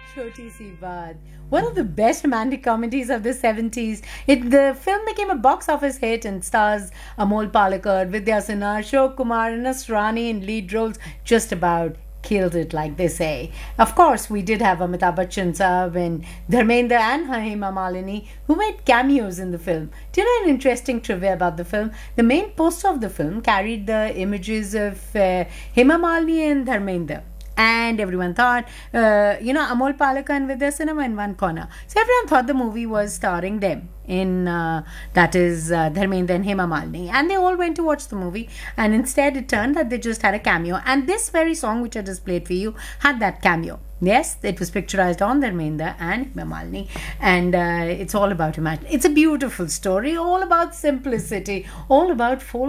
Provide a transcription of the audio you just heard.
Choti Si Baat, one of the best romantic comedies of the 70s. The film became a box office hit and stars Amol Palekar, Vidya Sinha, Ashok Kumar, and Nasrani in lead roles. Just about killed it, like they say. Of course, we did have Amitabh Bachchan Saab and Dharmendra and Hema Malini who made cameos in the film. Do you know an interesting trivia about the film? The main poster of the film carried the images of Hema Malini and Dharmendra. And everyone thought, Amol Palekar and Vidya Sinha in one corner. So everyone thought the movie was starring them that is Dharmendra and Hema Malini. And they all went to watch the movie. And instead it turned that they just had a cameo. And this very song which I just played for you had that cameo. Yes, it was picturized on Dharmendra and Hema Malini. And it's all about imagination. It's a beautiful story, all about simplicity, all about